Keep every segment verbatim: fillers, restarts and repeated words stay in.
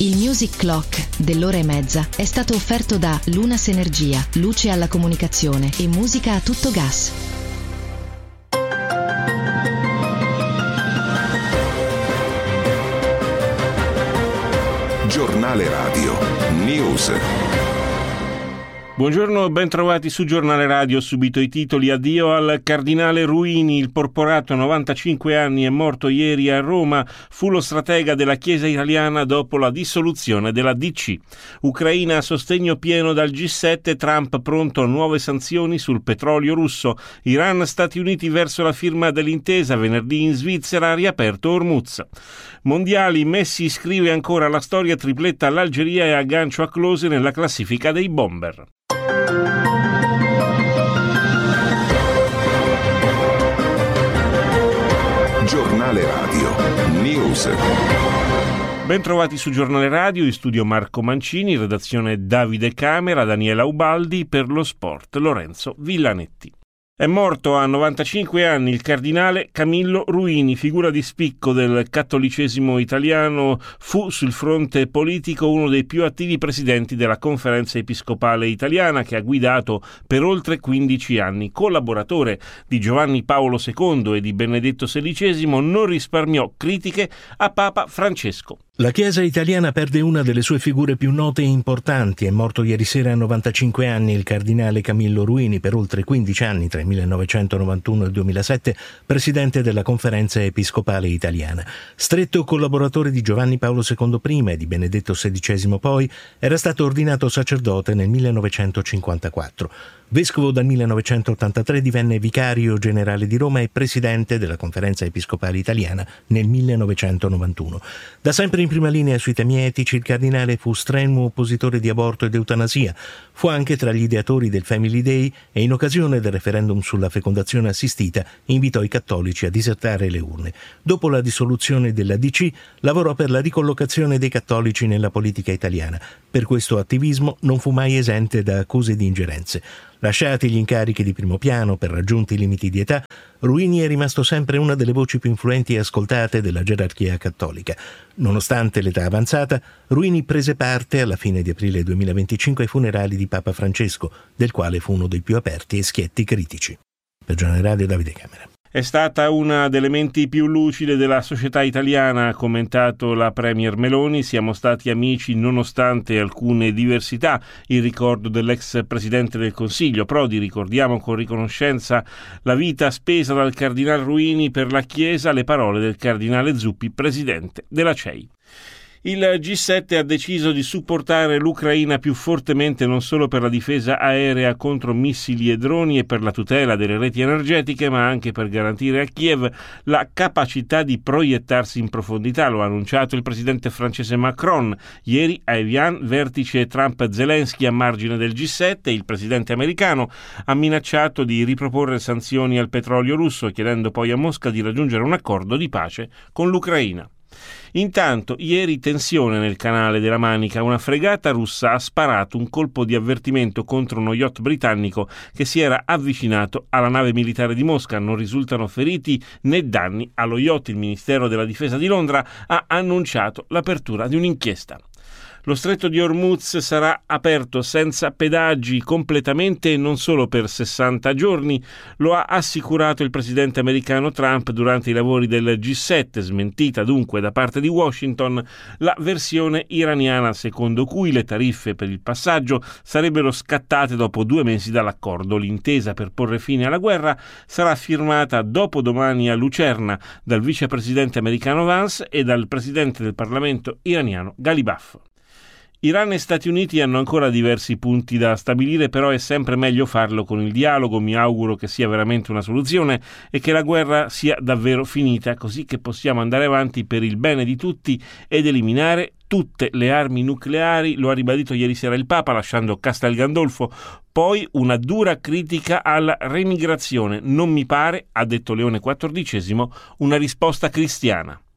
Il Music Clock dell'ora e mezza è stato offerto da Lunas Energia, luce alla comunicazione e musica a tutto gas. Giornale Radio News. Buongiorno, ben trovati su Giornale Radio. Subito i titoli. Addio al cardinale Ruini. Il porporato, novantacinque anni, è morto ieri a Roma. Fu lo stratega della Chiesa italiana dopo la dissoluzione della D C. Ucraina a sostegno pieno dal G sette. Trump pronto a nuove sanzioni sul petrolio russo. Iran, Stati Uniti verso la firma dell'intesa. Venerdì in Svizzera ha riaperto Hormuz. Mondiali, Messi scrive ancora la storia, tripletta all'Algeria e aggancio a Klose nella classifica dei bomber. Giornale Radio News. Ben trovati su Giornale Radio, in studio Marco Mancini, redazione Davide Camera, Daniela Ubaldi, per lo sport Lorenzo Villanetti. È morto a novantacinque anni il cardinale Camillo Ruini, figura di spicco del cattolicesimo italiano. Fu sul fronte politico uno dei più attivi presidenti della Conferenza Episcopale Italiana, che ha guidato per oltre quindici anni. Collaboratore di Giovanni Paolo secondo e di Benedetto sedicesimo, non risparmiò critiche a Papa Francesco. La Chiesa italiana perde una delle sue figure più note e importanti. È morto ieri sera a novantacinque anni il cardinale Camillo Ruini, per oltre quindici anni, tra il millenovecentonovantuno e il duemilasette, presidente della Conferenza Episcopale Italiana. Stretto collaboratore di Giovanni Paolo secondo prima e di Benedetto sedicesimo poi, era stato ordinato sacerdote nel millenovecentocinquantaquattro. Vescovo dal millenovecentottantatré, divenne vicario generale di Roma e presidente della Conferenza Episcopale Italiana nel millenovecentonovantuno. Da sempre in prima linea sui temi etici, il cardinale fu strenuo oppositore di aborto ed eutanasia. Fu anche tra gli ideatori del Family Day e in occasione del referendum sulla fecondazione assistita invitò i cattolici a disertare le urne. Dopo la dissoluzione della D C lavorò per la ricollocazione dei cattolici nella politica italiana. Per questo attivismo non fu mai esente da accuse di ingerenze. Lasciati gli incarichi di primo piano per raggiunti limiti di età, Ruini è rimasto sempre una delle voci più influenti e ascoltate della gerarchia cattolica. Nonostante l'età avanzata, Ruini prese parte alla fine di aprile duemilaventicinque ai funerali di Papa Francesco, del quale fu uno dei più aperti e schietti critici. Per Giornale Radio, Davide Camera. È stata una delle menti più lucide della società italiana, ha commentato la Premier Meloni. Siamo stati amici nonostante alcune diversità. Il ricordo dell'ex Presidente del Consiglio Prodi. Ricordiamo con riconoscenza la vita spesa dal Cardinal Ruini per la Chiesa, le parole del Cardinale Zuppi, Presidente della C E I. Il G sette ha deciso di supportare l'Ucraina più fortemente, non solo per la difesa aerea contro missili e droni e per la tutela delle reti energetiche, ma anche per garantire a Kiev la capacità di proiettarsi in profondità. Lo ha annunciato il presidente francese Macron ieri a Evian, vertice Trump-Zelensky a margine del G sette. Il presidente americano ha minacciato di riproporre sanzioni al petrolio russo, chiedendo poi a Mosca di raggiungere un accordo di pace con l'Ucraina. Intanto, ieri tensione nel canale della Manica. Una fregata russa ha sparato un colpo di avvertimento contro uno yacht britannico che si era avvicinato alla nave militare di Mosca. Non risultano feriti né danni allo yacht. Il Ministero della Difesa di Londra ha annunciato l'apertura di un'inchiesta. Lo stretto di Hormuz sarà aperto senza pedaggi completamente e non solo per sessanta giorni, lo ha assicurato il presidente americano Trump durante i lavori del G sette, smentita dunque da parte di Washington la versione iraniana secondo cui le tariffe per il passaggio sarebbero scattate dopo due mesi dall'accordo. L'intesa per porre fine alla guerra sarà firmata dopodomani a Lucerna dal vicepresidente americano Vance e dal presidente del Parlamento iraniano Ghalibaf. Iran e Stati Uniti hanno ancora diversi punti da stabilire, però è sempre meglio farlo con il dialogo. Mi auguro che sia veramente una soluzione e che la guerra sia davvero finita, così che possiamo andare avanti per il bene di tutti ed eliminare tutte le armi nucleari, lo ha ribadito ieri sera il Papa lasciando Castel Gandolfo. Poi una dura critica alla remigrazione. Non mi pare, ha detto Leone quattordicesimo, una risposta cristiana.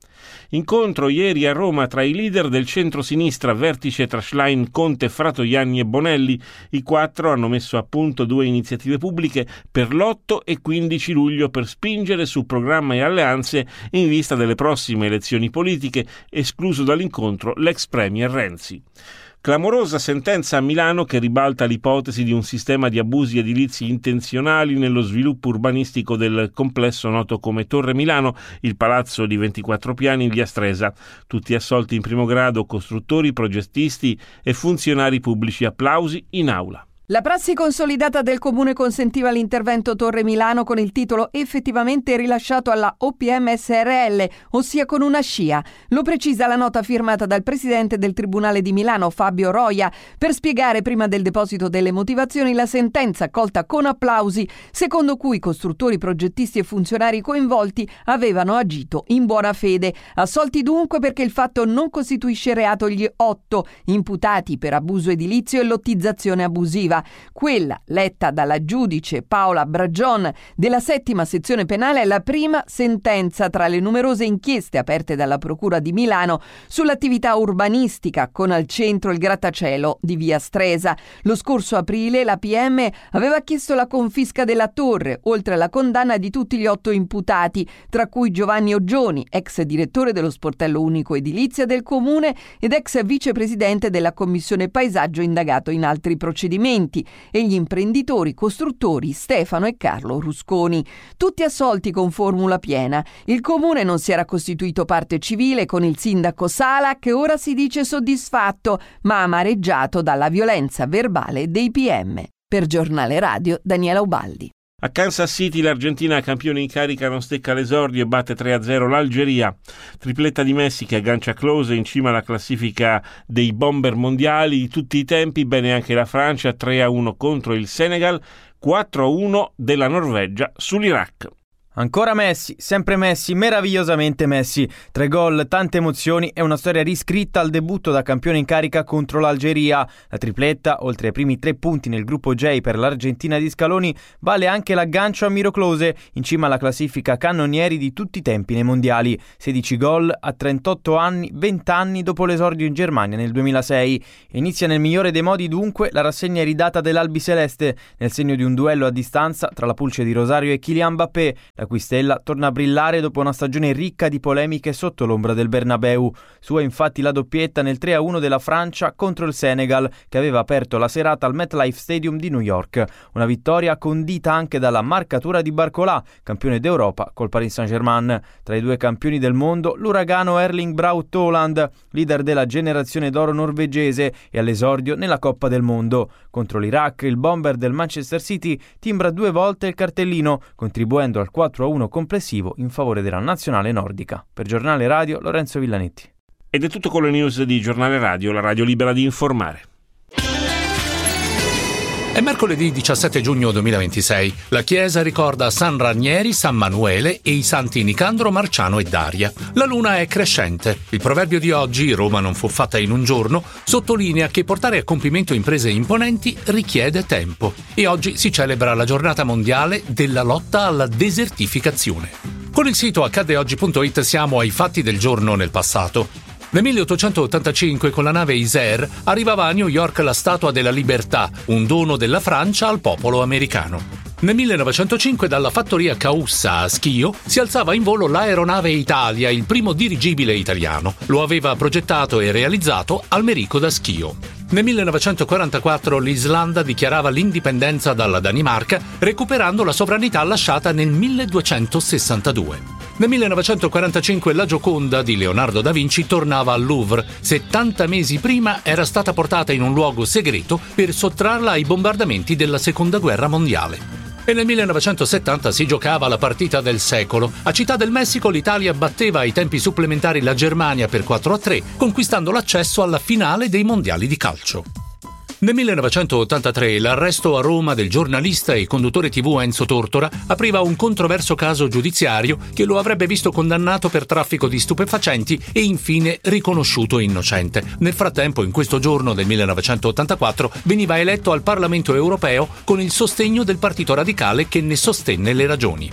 Incontro ieri a Roma tra i leader del centro-sinistra, vertice tra Schlein, Conte, Fratoianni e Bonelli. I quattro hanno messo a punto due iniziative pubbliche per l'otto e quindici luglio per spingere su programma e alleanze in vista delle prossime elezioni politiche, escluso dall'incontro l'ex premier Renzi. Clamorosa sentenza a Milano che ribalta l'ipotesi di un sistema di abusi edilizi intenzionali nello sviluppo urbanistico del complesso noto come Torre Milano, il palazzo di ventiquattro piani in via Stresa. Tutti assolti in primo grado costruttori, progettisti e funzionari pubblici. Applausi in aula. La prassi consolidata del Comune consentiva l'intervento Torre Milano con il titolo effettivamente rilasciato alla O P M S R L, ossia con una scia. Lo precisa la nota firmata dal presidente del Tribunale di Milano, Fabio Roia, per spiegare prima del deposito delle motivazioni la sentenza accolta con applausi, secondo cui costruttori, progettisti e funzionari coinvolti avevano agito in buona fede. Assolti dunque perché il fatto non costituisce reato gli otto imputati per abuso edilizio e lottizzazione abusiva. Quella letta dalla giudice Paola Bragion della settima sezione penale è la prima sentenza tra le numerose inchieste aperte dalla Procura di Milano sull'attività urbanistica con al centro il grattacielo di via Stresa. Lo scorso aprile la P M aveva chiesto la confisca della torre, oltre alla condanna di tutti gli otto imputati, tra cui Giovanni Oggioni, ex direttore dello sportello unico edilizia del Comune ed ex vicepresidente della Commissione Paesaggio indagato in altri procedimenti, e gli imprenditori costruttori Stefano e Carlo Rusconi, tutti assolti con formula piena. Il Comune non si era costituito parte civile con il sindaco Sala, che ora si dice soddisfatto, ma amareggiato dalla violenza verbale dei P M. Per Giornale Radio, Daniela Ubaldi. A Kansas City l'Argentina, campione in carica, non stecca l'esordio e batte tre a zero l'Algeria. Tripletta di Messi che aggancia Klose in cima alla classifica dei bomber mondiali di tutti i tempi, bene anche la Francia, tre a uno contro il Senegal, quattro a uno della Norvegia sull'Iraq. Ancora Messi, sempre Messi, meravigliosamente Messi. Tre gol, tante emozioni e una storia riscritta al debutto da campione in carica contro l'Algeria. La tripletta, oltre ai primi tre punti nel gruppo J per l'Argentina di Scaloni, vale anche l'aggancio a Miro Klose, in cima alla classifica cannonieri di tutti i tempi nei mondiali. sedici gol a trentotto anni, venti anni dopo l'esordio in Germania nel duemilasei. Inizia nel migliore dei modi dunque la rassegna iridata dell'Albiceleste, nel segno di un duello a distanza tra la pulce di Rosario e Kylian Mbappé, la cui stella torna a brillare dopo una stagione ricca di polemiche sotto l'ombra del Bernabeu. Sua infatti la doppietta nel tre a uno della Francia contro il Senegal, che aveva aperto la serata al MetLife Stadium di New York. Una vittoria condita anche dalla marcatura di Barcola, campione d'Europa col Paris Saint-Germain. Tra i due campioni del mondo, l'uragano Erling Braut Haaland, leader della generazione d'oro norvegese e all'esordio nella Coppa del Mondo. Contro l'Iraq, il bomber del Manchester City timbra due volte il cartellino, contribuendo al quattro a uno complessivo in favore della nazionale nordica. Per Giornale Radio, Lorenzo Villanetti. Ed è tutto con le news di Giornale Radio, la radio libera di informare. È mercoledì diciassette giugno duemilaventisei. La Chiesa ricorda San Ranieri, San Manuele e i santi Nicandro, Marciano e Daria. La luna è crescente. Il proverbio di oggi, Roma non fu fatta in un giorno, sottolinea che portare a compimento imprese imponenti richiede tempo. E oggi si celebra la giornata mondiale della lotta alla desertificazione. Con il sito accade oggi punto it siamo ai fatti del giorno nel passato. Nel milleottocentottantacinque con la nave Isère arrivava a New York la Statua della Libertà, un dono della Francia al popolo americano. Nel millenovecentocinque dalla fattoria Caussa a Schio si alzava in volo l'Aeronave Italia, il primo dirigibile italiano. Lo aveva progettato e realizzato Almerico da Schio. Nel millenovecentoquarantaquattro l'Islanda dichiarava l'indipendenza dalla Danimarca, recuperando la sovranità lasciata nel milleduecentosessantadue. Nel millenovecentoquarantacinque la Gioconda di Leonardo da Vinci tornava al Louvre. settanta mesi prima era stata portata in un luogo segreto per sottrarla ai bombardamenti della Seconda Guerra Mondiale. E nel millenovecentosettanta si giocava la partita del secolo. A Città del Messico l'Italia batteva ai tempi supplementari la Germania per quattro a tre, conquistando l'accesso alla finale dei mondiali di calcio. Nel millenovecentottantatré l'arresto a Roma del giornalista e conduttore tivù Enzo Tortora apriva un controverso caso giudiziario che lo avrebbe visto condannato per traffico di stupefacenti e infine riconosciuto innocente. Nel frattempo, in questo giorno del millenovecentottantaquattro, veniva eletto al Parlamento europeo con il sostegno del Partito Radicale che ne sostenne le ragioni.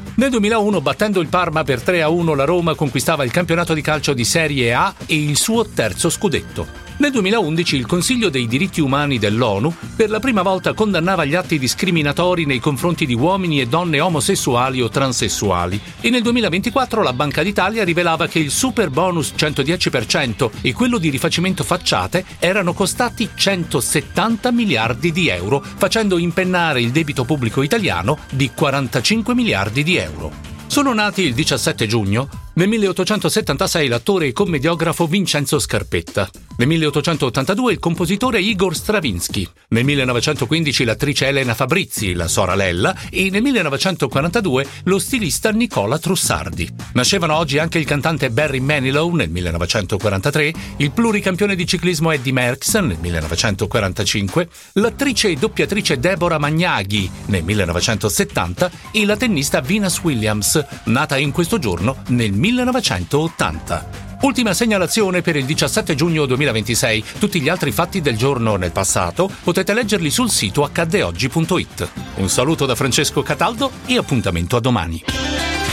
Nel duemilauno, battendo il Parma per tre a uno, la Roma conquistava il campionato di calcio di Serie A e il suo terzo scudetto. Nel duemilaundici il Consiglio dei diritti umani dell'ONU per la prima volta condannava gli atti discriminatori nei confronti di uomini e donne omosessuali o transessuali. E nel duemilaventiquattro la Banca d'Italia rivelava che il super bonus centodieci per cento e quello di rifacimento facciate erano costati centosettanta miliardi di euro, facendo impennare il debito pubblico italiano di quarantacinque miliardi di euro. Sono nati il diciassette giugno nel milleottocentosettantasei l'attore e commediografo Vincenzo Scarpetta, nel milleottocentottantadue il compositore Igor Stravinsky, nel millenovecentoquindici l'attrice Elena Fabrizi, la Soralella, e nel millenovecentoquarantadue lo stilista Nicola Trussardi. Nascevano oggi anche il cantante Barry Manilow nel millenovecentoquarantatré, il pluricampione di ciclismo Eddy Merckx nel millenovecentoquarantacinque, l'attrice e doppiatrice Deborah Magnaghi nel millenovecentosettanta e la tennista Venus Williams, nata in questo giorno nel millenovecentoottanta. Ultima segnalazione per il diciassette giugno duemilaventisei. Tutti gli altri fatti del giorno nel passato potete leggerli sul sito accadde oggi punto it. Un saluto da Francesco Cataldo e appuntamento a domani.